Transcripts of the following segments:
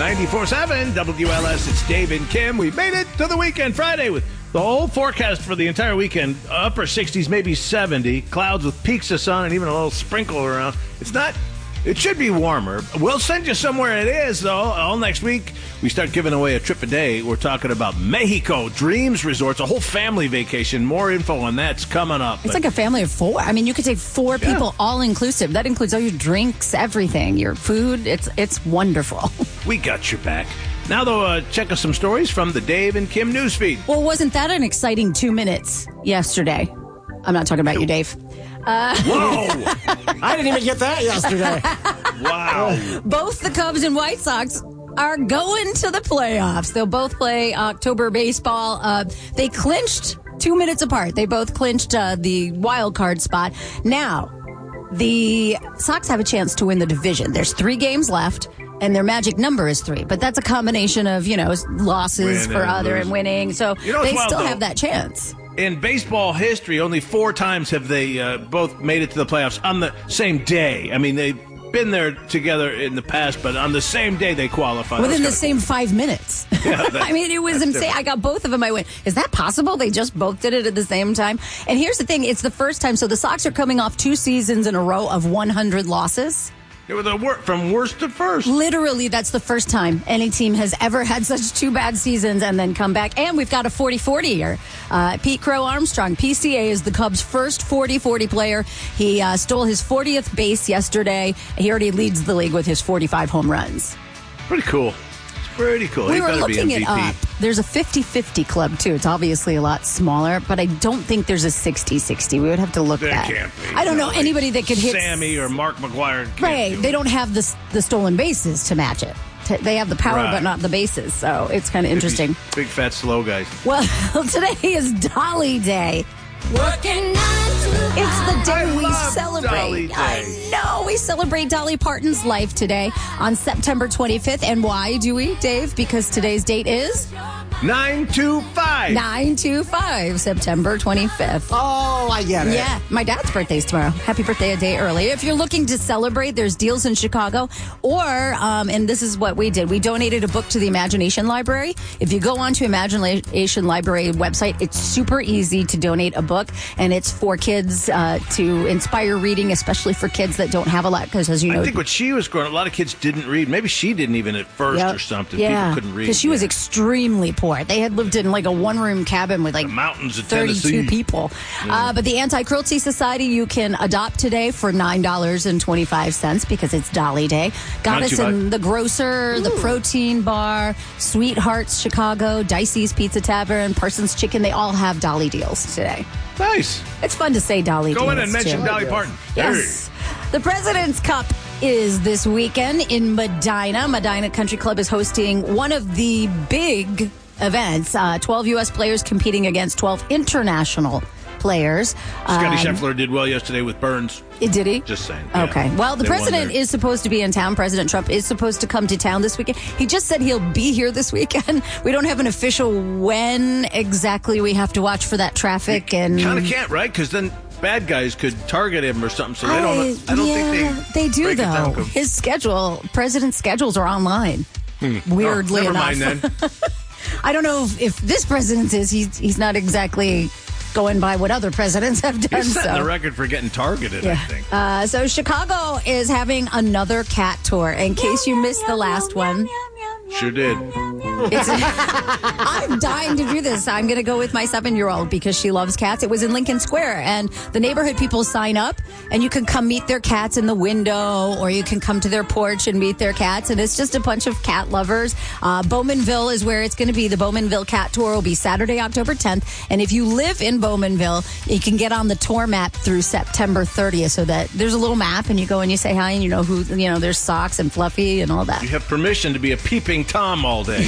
94.7 WLS, it's Dave and Kim. We made it to the weekend Friday with the whole forecast for the entire weekend. Upper 60s, maybe 70. Clouds with peaks of sun and even a little sprinkle around. It should be warmer. We'll send you somewhere it is, though. All next week, we start giving away a trip a day. We're talking about Mexico, Dreams Resorts, a whole family vacation. More info on that's coming up. It's like a family of 4. I mean, you could take 4 people, all inclusive. That includes all your drinks, everything, your food. It's wonderful. We got your back. Now, though, check us some stories from the Dave and Kim newsfeed. Well, wasn't that an exciting 2 minutes yesterday? I'm not talking about you, Dave. Whoa! I didn't even get that yesterday. Wow. Both the Cubs and White Sox are going to the playoffs. They'll both play October baseball. They clinched 2 minutes apart. They both clinched the wild card spot. Now, the Sox have a chance to win the division. There's 3 games left. And their magic number is 3. But that's a combination of, losses for other and winning. So they still have that chance. In baseball history, only 4 times have they both made it to the playoffs on the same day. I mean, they've been there together in the past, but on the same day they qualified. Within the same 5 minutes. Yeah, I mean, it was insane. Different. I got both of them. I went, is that possible? They just both did it at the same time. And here's the thing. It's the first time. So the Sox are coming off 2 seasons in a row of 100 losses. It was from worst to first. Literally, that's the first time any team has ever had such 2 bad seasons and then come back. And we've got a 40-40 here. Pete Crow Armstrong, PCA, is the Cubs' first 40-40 player. He stole his 40th base yesterday. He already leads the league with his 45 home runs. Pretty cool. Pretty cool. We were looking it up. There's a 50-50 club, too. It's obviously a lot smaller, but I don't think there's a 60-60. We would have to look at. There can't be. I don't know anybody that could hit Sammy or Mark McGwire. Right. They don't have the stolen bases to match it. They have the power, but not the bases. So it's kind of interesting. Big, fat, slow guys. Well, today is Dolly Day. Working 9 to 5. It's the day we love celebrate. Dolly Day. I know. We celebrate Dolly Parton's life today on September 25th. And why do we, Dave? Because today's date is 925. 925, September 25th. Oh, I get it. Yeah, my dad's birthday's tomorrow. Happy birthday a day early. If you're looking to celebrate, there's deals in Chicago. Or, and this is what we did. We donated a book to the Imagination Library. If you go onto Imagination Library website, it's super easy to donate a book. And it's for kids to inspire reading, especially for kids that don't have a lot. Because, as you know, I think when she was growing up, a lot of kids didn't read. Maybe she didn't even at first or something. Yeah. People couldn't read. Because she was extremely poor. They had lived in like a one-room cabin with like the mountains of 32 Tennessee. people. Yeah. But the Anti-Cruelty Society you can adopt today for $9.25 because it's Dolly Day. Goddess and the Grocer, the Protein Bar, Sweethearts Chicago, Dicey's Pizza Tavern, Parsons Chicken. They all have Dolly deals today. Nice. It's fun to say Dolly deals. Go in and mention too. Dolly Parton. Yes. The President's Cup is this weekend in Medina. Medina Country Club is hosting one of the big events. 12 U.S. players competing against 12 international players. Scotty Scheffler did well yesterday with Burns. Did he? Just saying. Okay. Yeah. Well, the president is supposed to be in town. President Trump is supposed to come to town this weekend. He just said he'll be here this weekend. We don't have an official when exactly. We have to watch for that traffic. And kind of can't, right? Because then bad guys could target him or something. So they don't. I don't think they do, break it though. down. His schedule, president's schedules are online. Weirdly never enough. mind then. I don't know if this president is. He's not exactly going by what other presidents have done. He's setting the record for getting targeted, I think. So Chicago is having another cat tour. In case you missed the last one. Sure did. I'm dying to do this. I'm going to go with my 7-year-old because she loves cats. It was in Lincoln Square, and the neighborhood people sign up, and you can come meet their cats in the window, or you can come to their porch and meet their cats, and it's just a bunch of cat lovers. Bowmanville is where it's going to be. The Bowmanville Cat Tour will be Saturday, October 10th, and if you live in Bowmanville, you can get on the tour map through September 30th, so that there's a little map, and you go and you say hi, and you know who, there's Socks and Fluffy and all that. You have permission to be a peeping Tom all day.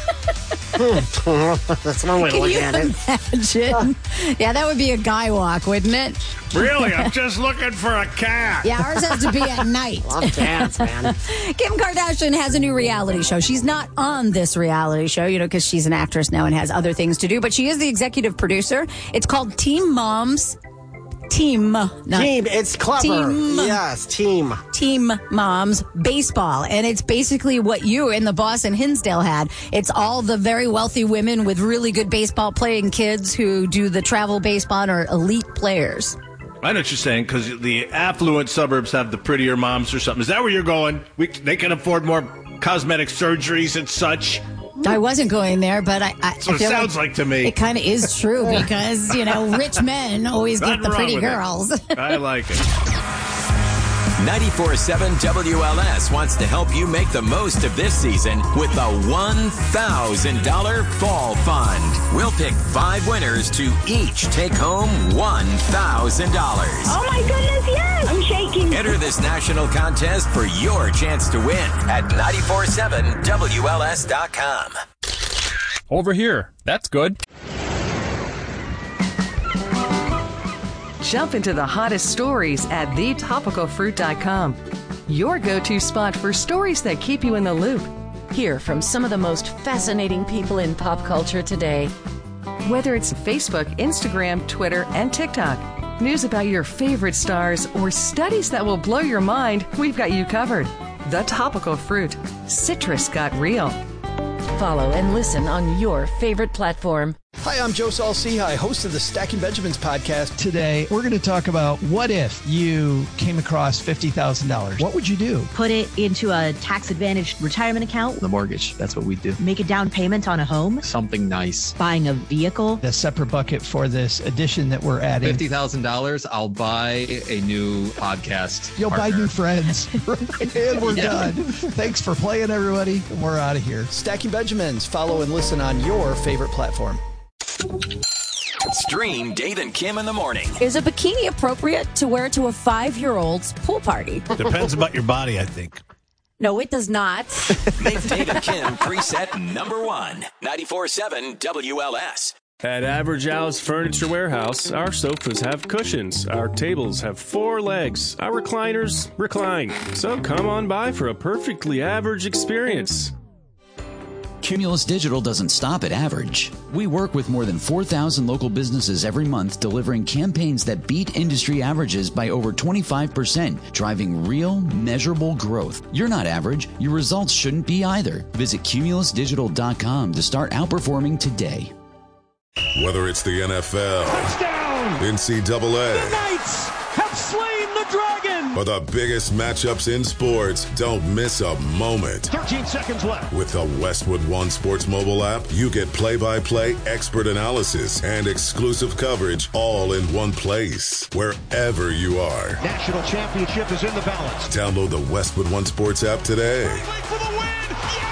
That's one way to look at it. Imagine? Yeah, that would be a guy walk, wouldn't it? Really? I'm just looking for a cat. Yeah, ours has to be at night. Love cats, man. Kim Kardashian has a new reality show. She's not on this reality show, because she's an actress now and has other things to do, but she is the executive producer. It's called Teen Moms Team. Team. It's clever. Team. Yes, team. Team Moms Baseball. And it's basically what you and the boss in Hinsdale had. It's all the very wealthy women with really good baseball playing kids who do the travel baseball and are elite players. I know what you're saying, because the affluent suburbs have the prettier moms or something. Is that where you're going? They can afford more cosmetic surgeries and such. I wasn't going there, but So it sounds like to me. It kind of is true because, rich men always get the pretty girls. I like it. 94.7 WLS wants to help you make the most of this season with the $1,000 Fall Fund. We'll pick 5 winners to each take home $1,000. Oh my goodness, yes! I'm shaking. Enter this national contest for your chance to win at 947WLS.com. Over here. That's good. Jump into the hottest stories at thetopicalfruit.com. Your go-to spot for stories that keep you in the loop. Hear from some of the most fascinating people in pop culture today. Whether it's Facebook, Instagram, Twitter, and TikTok, news about your favorite stars, or studies that will blow your mind, we've got you covered. The Topical Fruit. Citrus got real. Follow and listen on your favorite platform. Hi, I'm Joe Saul-Sehy, host of the Stacking Benjamins podcast. Today, we're going to talk about what if you came across $50,000. What would you do? Put it into a tax-advantaged retirement account. The mortgage, that's what we do. Make a down payment on a home. Something nice. Buying a vehicle. A separate bucket for this addition that we're adding. $50,000, I'll buy a new podcast You'll partner. buy new friends. And we're done. Thanks for playing, everybody. And we're out of here. Stacking Benjamins. Follow and listen on your favorite platform. Stream Dave and Kim in the morning. Is a bikini appropriate to wear to a 5-year-old's pool party? Depends about your body, I think. No, it does not. Make Dave and Kim preset number 1. 94.7 WLS. At Average Al's Furniture Warehouse, our sofas have cushions, our tables have 4 legs, our recliners recline. So come on by for a perfectly average experience. Cumulus Digital doesn't stop at average. We work with more than 4,000 local businesses every month, delivering campaigns that beat industry averages by over 25%, driving real, measurable growth. You're not average. Your results shouldn't be either. Visit cumulusdigital.com to start outperforming today. Whether it's the NFL, touchdown, NCAA, the Knights have slain the dragon, or the biggest matchups in sports, don't miss a moment. 13 seconds left. With the Westwood One Sports mobile app, you get play-by-play expert analysis and exclusive coverage all in one place, wherever you are. National championship is in the balance. Download the Westwood One Sports app today. For the win!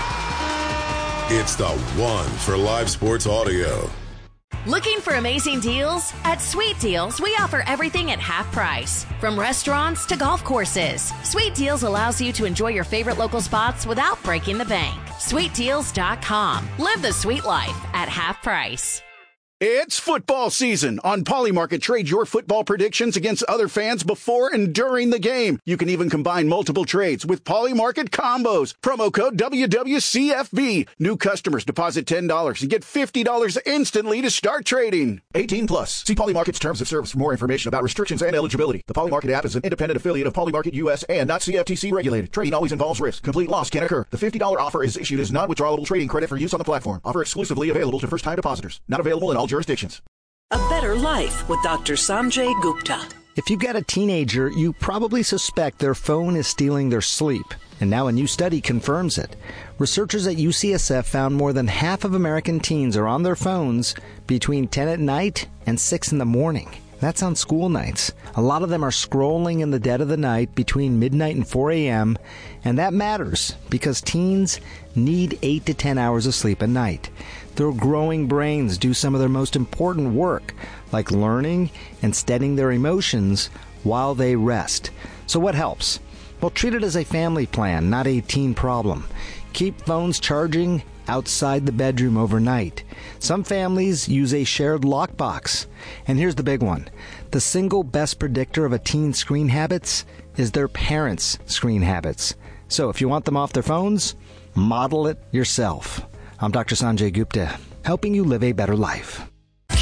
Yeah! It's the one for live sports audio. Looking for amazing deals? At Sweet Deals, we offer everything at half price. From restaurants to golf courses, Sweet Deals allows you to enjoy your favorite local spots without breaking the bank. SweetDeals.com. Live the sweet life at half price. It's football season. On Polymarket, trade your football predictions against other fans before and during the game. You can even combine multiple trades with Polymarket combos. Promo code WWCFB. New customers deposit $10 and get $50 instantly to start trading. 18 plus. See Polymarket's terms of service for more information about restrictions and eligibility. The Polymarket app is an independent affiliate of Polymarket US and not CFTC regulated. Trading always involves risk. Complete loss can occur. The $50 offer is issued as non-withdrawable trading credit for use on the platform. Offer exclusively available to first-time depositors. Not available in all jurisdictions. A Better Life with Dr. Sanjay Gupta. If you've got a teenager, you probably suspect their phone is stealing their sleep. And now a new study confirms it. Researchers at UCSF found more than half of American teens are on their phones between 10 at night and 6 in the morning. That's on school nights. A lot of them are scrolling in the dead of the night between midnight and 4 a.m., and that matters because teens need 8 to 10 hours of sleep a night. Their growing brains do some of their most important work, like learning and steadying their emotions while they rest. So what helps? Well, treat it as a family plan, not a teen problem. Keep phones charging outside the bedroom overnight. Some families use a shared lockbox. And here's the big one. The single best predictor of a teen's screen habits is their parents' screen habits. So if you want them off their phones, model it yourself. I'm Dr. Sanjay Gupta, helping you live a better life.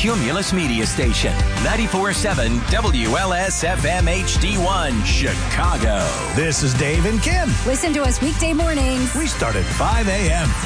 Cumulus Media Station. 94.7 WLS FM HD1 Chicago. This is Dave and Kim. Listen to us weekday mornings. We start at 5 a.m.